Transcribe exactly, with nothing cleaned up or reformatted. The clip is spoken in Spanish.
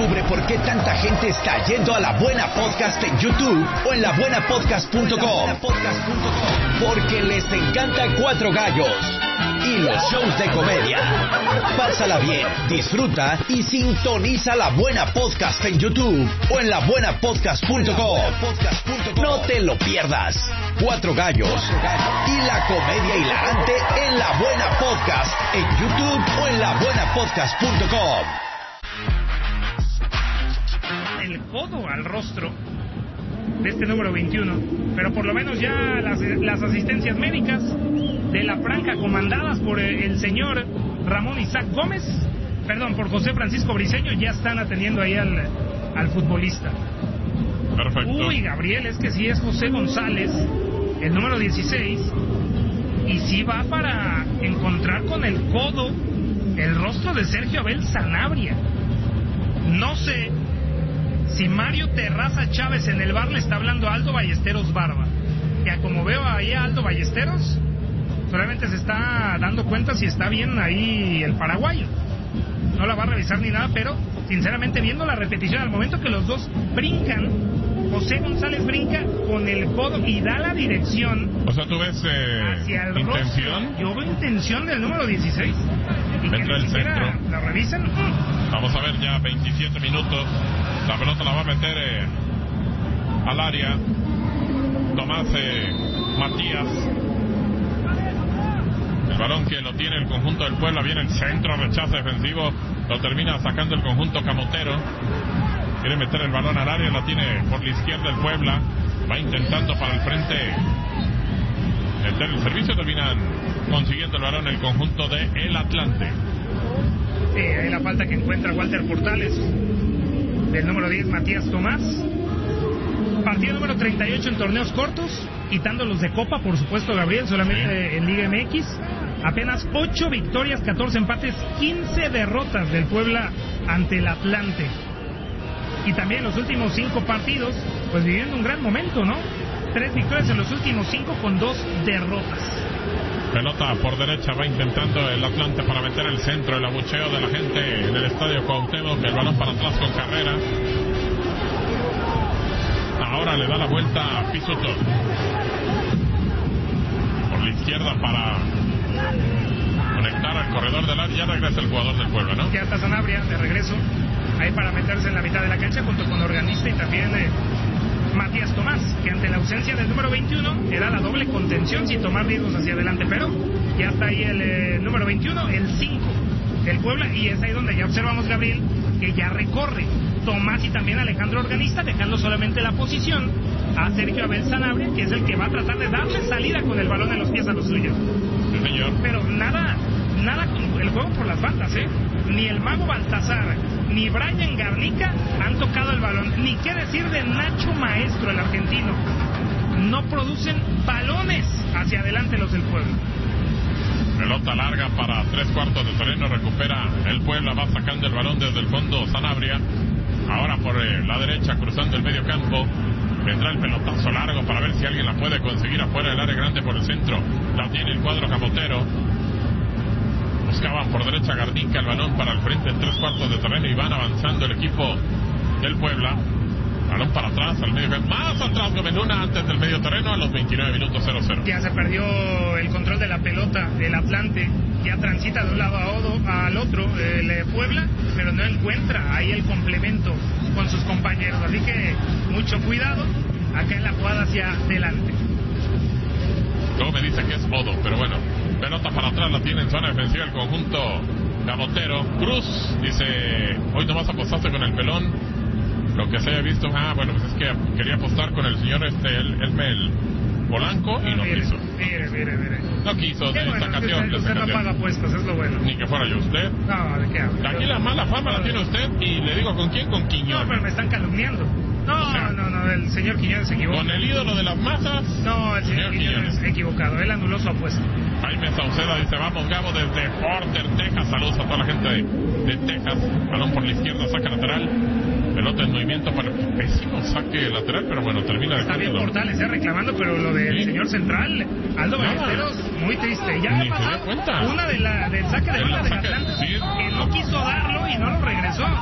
Descubre por qué tanta gente está yendo a La Buena Podcast en YouTube o en la buena podcast punto com. Porque les encanta Cuatro Gallos y los shows de comedia. Pásala bien, disfruta y sintoniza La Buena Podcast en YouTube o en la buena podcast punto com. No te lo pierdas. Cuatro Gallos y la comedia hilarante en La Buena Podcast en YouTube o en la buena podcast punto com. El codo al rostro de este número veintiuno, pero por lo menos ya las, las asistencias médicas de la franja comandadas por el señor Ramón Isaac Gómez, perdón, por José Francisco Briceño, ya están atendiendo ahí al, al futbolista. Perfecto. Uy, Gabriel, es que sí es José González, el número dieciséis, y sí va para encontrar con el codo el rostro de Sergio Abel Sanabria. No sé si Mario Terraza Chávez en el bar le está hablando a Aldo Ballesteros Barba. Ya como veo ahí a Aldo Ballesteros, solamente se está dando cuenta si está bien ahí el paraguayo. No la va a revisar ni nada, pero sinceramente viendo la repetición, al momento que los dos brincan, José González brinca con el codo y da la dirección. O sea, ¿tú ves eh, hacia el intención? Rostro. Yo veo intención del número dieciséis. Y dentro que del ni siquiera centro. la revisan. Vamos a ver ya veintisiete minutos. La pelota la va a meter eh, al área Tomás eh, Matías. El balón que lo tiene el conjunto del Puebla, viene el centro, rechazo defensivo, lo termina sacando el conjunto camotero. Quiere meter el balón al área, la tiene por la izquierda el Puebla, va intentando para el frente meter el servicio, terminan consiguiendo el balón el conjunto de El Atlante. Sí, ahí la falta que encuentra Walter Portales, del número diez Matías Tomás. Partido número treinta y ocho en torneos cortos, quitando los de Copa, por supuesto, Gabriel, solamente sí. En Liga M X. Apenas ocho victorias, catorce empates, quince derrotas del Puebla ante el Atlante. Y también los últimos cinco partidos, pues viviendo un gran momento, ¿no? Tres victorias en los últimos cinco con dos derrotas. Pelota por derecha, va intentando el Atlante para meter el centro, el abucheo de la gente en el estadio Cuauhtémoc, el balón para atrás con Carrera. Ahora le da la vuelta a Pisuto. Por la izquierda para conectar al corredor del área. Ya regresa el jugador del Puebla, ¿no? Ya está Sanabria de regreso. Ahí para meterse en la mitad de la cancha junto con Organista y también eh, Matías Tomás, que ante la ausencia del número veintiuno era la doble contención sin tomar riesgos hacia adelante, pero ya está ahí el eh, número veintiuno, el cinco del Puebla, y es ahí donde ya observamos, Gabriel, que ya recorre Tomás y también Alejandro Organista, dejando solamente la posición a Sergio Abel Sanabria, que es el que va a tratar de darle salida con el balón en los pies a los suyos. Sí, señor. Pero nada, nada con el juego por las bandas, ¿eh? Ni el Mago Baltazar ni Brian Garnica han tocado el balón, ni qué decir de Nacho Maestro, el argentino. No producen balones hacia adelante los del Puebla. Pelota larga para tres cuartos de terreno, recupera el Puebla, va sacando el balón desde el fondo Sanabria. Ahora por eh, la derecha, cruzando el medio campo, vendrá el pelotazo largo para ver si alguien la puede conseguir afuera del área grande por el centro. La tiene el cuadro camotero. Buscaban por derecha Garnica, el balón para el frente en tres cuartos de terreno y van avanzando el equipo del Puebla. Balón para atrás, al medio, más atrás Gómez Luna antes del medio terreno a los veintinueve minutos cero cero. Ya se perdió el control de la pelota, el Atlante ya transita de un lado a otro, al otro, el Puebla, pero no encuentra ahí el complemento con sus compañeros, así que mucho cuidado acá en la jugada hacia adelante. Luego me dice que es modo, pero bueno, pelota para atrás, la tiene en zona defensiva el conjunto camotero. Cruz dice, hoy nomás apostaste con el pelón. Lo que se haya visto, ah, bueno, pues es que quería apostar con el señor este, el, el Polanco, y no mire, quiso. Mire, mire, mire. No quiso, de bueno, esta ocasión. Usted, usted no paga apuestas, es lo bueno. Ni que fuera yo usted. No, ¿de qué habla? Aquí la mala fama la tiene usted, y le digo, ¿con quién? Con Quiñones. No, pero me están calumniando. No, o sea, no, no, el señor Quiñones se equivocó. Con el ídolo de las masas. No, el señor, señor Quiñones se equivocado, él anuló su apuesta. Jaime Sauceda dice, vamos Gabo desde Porter, Texas. Saludos a toda la gente de, de Texas. Balón por la izquierda, saca lateral. Pelota en movimiento para el pésimo saque lateral, pero bueno, termina de Está bien Portales, eh, reclamando, pero lo del ¿sí? señor central, Aldo Ballesteros, muy triste. Ya ni se dio cuenta. Una de la, del saque de banda de Atlanta, sí, que no quiso darlo y no lo regresó.